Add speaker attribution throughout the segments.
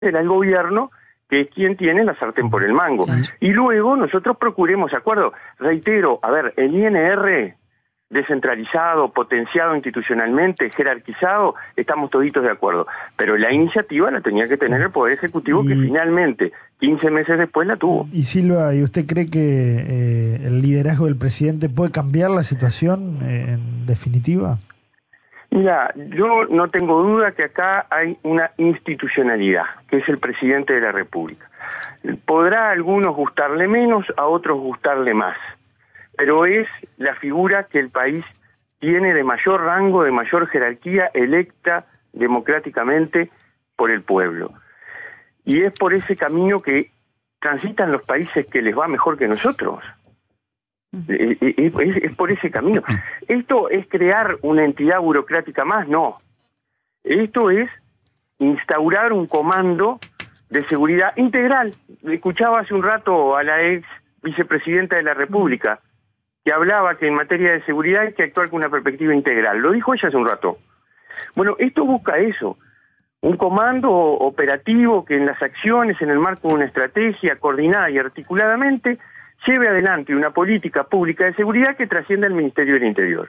Speaker 1: era el gobierno, que es quien tiene la sartén por el mango. Y luego nosotros procuremos, ¿de acuerdo? Reitero, a ver, el INR descentralizado, potenciado institucionalmente, jerarquizado, estamos toditos de acuerdo. Pero la iniciativa la tenía que tener el Poder Ejecutivo, que finalmente, 15 meses después, la tuvo.
Speaker 2: Y Silva, ¿y usted cree que el liderazgo del presidente puede cambiar la situación en definitiva?
Speaker 1: Mira, yo no tengo duda que acá hay una institucionalidad, que es el presidente de la República. Podrá a algunos gustarle menos, a otros gustarle más, pero es la figura que el país tiene de mayor rango, de mayor jerarquía, electa democráticamente por el pueblo. Y es por ese camino que transitan los países que les va mejor que nosotros. Es por ese camino. ¿Esto es crear una entidad burocrática más? No. Esto es instaurar un comando de seguridad integral. Escuchaba hace un rato a la ex vicepresidenta de la República, que hablaba que en materia de seguridad hay que actuar con una perspectiva integral. Lo dijo ella hace un rato. Bueno, esto busca eso. Un comando operativo que en las acciones, en el marco de una estrategia coordinada y articuladamente, lleve adelante una política pública de seguridad que trascienda al Ministerio del Interior.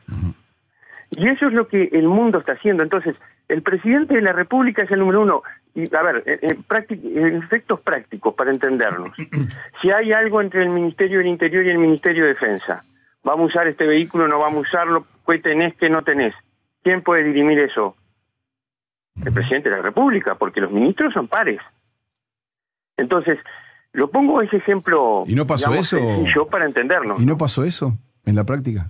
Speaker 1: Y eso es lo que el mundo está haciendo. Entonces, el presidente de la República es el número uno. Y, a ver, en efectos prácticos, para entendernos. Si hay algo entre el Ministerio del Interior y el Ministerio de Defensa, ¿vamos a usar este vehículo, no vamos a usarlo? ¿Qué tenés, qué no tenés? ¿Quién puede dirimir eso? El presidente de la República, porque los ministros son pares. Entonces, lo pongo ese ejemplo,
Speaker 3: ¿y no pasó eso?
Speaker 1: Sencillo para entendernos.
Speaker 3: ¿Y no pasó eso en la práctica?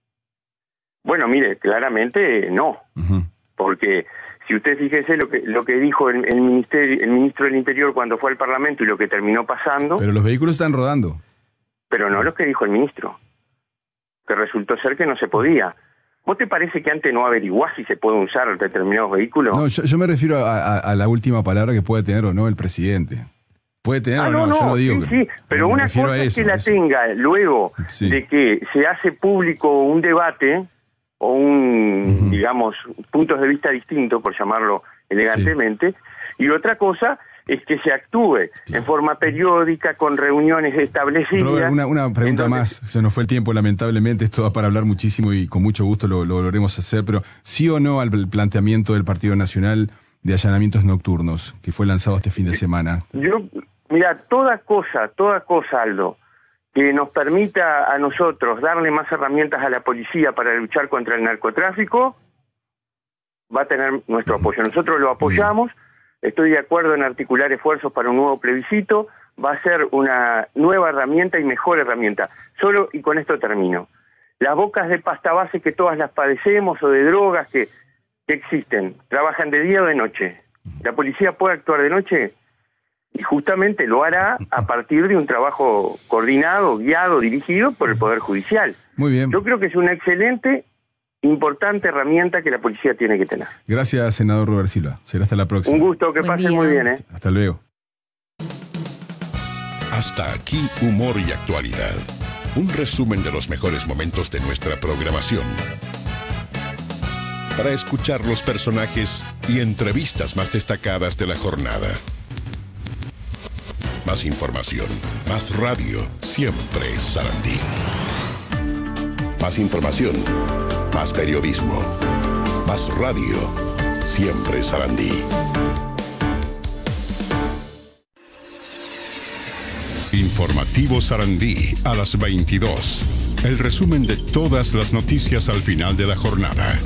Speaker 1: Bueno, mire, claramente no. Porque si usted fíjese lo que dijo el ministro del Interior cuando fue al Parlamento y lo que terminó pasando...
Speaker 3: Pero los vehículos están rodando.
Speaker 1: Pero no lo que dijo el ministro, que resultó ser que no se podía. ¿Vos te parece que antes no averiguás si se puede usar determinados vehículos?
Speaker 3: No, yo me refiero a la última palabra que puede tener o no el presidente. Puede tener o no, yo no digo.
Speaker 1: Sí, pero una cosa es que la tenga luego de que se hace público un debate o digamos, puntos de vista distintos, por llamarlo elegantemente, y otra cosa es que se actúe en forma periódica, con reuniones establecidas.
Speaker 3: Robert, una pregunta más, se nos fue el tiempo lamentablemente, esto da para hablar muchísimo y con mucho gusto lo volveremos a hacer, pero ¿sí o no al planteamiento del Partido Nacional de allanamientos nocturnos, que fue lanzado este fin de semana?
Speaker 1: Mira, toda cosa, Aldo, que nos permita a nosotros darle más herramientas a la policía para luchar contra el narcotráfico, va a tener nuestro apoyo. Nosotros lo apoyamos, estoy de acuerdo en articular esfuerzos para un nuevo plebiscito, va a ser una nueva herramienta y mejor herramienta. Solo, y con esto termino, las bocas de pasta base que todas las padecemos o de drogas que existen, trabajan de día o de noche. ¿La policía puede actuar de noche? Y justamente lo hará a partir de un trabajo coordinado, guiado, dirigido por el Poder Judicial.
Speaker 3: Muy bien.
Speaker 1: Yo creo que es una excelente, importante herramienta que la policía tiene que tener.
Speaker 3: Gracias, senador Robert Silva. Será hasta la próxima.
Speaker 1: Un gusto, que pasen muy bien.
Speaker 3: Hasta luego.
Speaker 4: Hasta aquí, humor y actualidad. Un resumen de los mejores momentos de nuestra programación. Para escuchar los personajes y entrevistas más destacadas de la jornada. Más información, más radio, siempre Sarandí. Más información, más periodismo, más radio, siempre Sarandí. Informativo Sarandí a las 22. El resumen de todas las noticias al final de la jornada.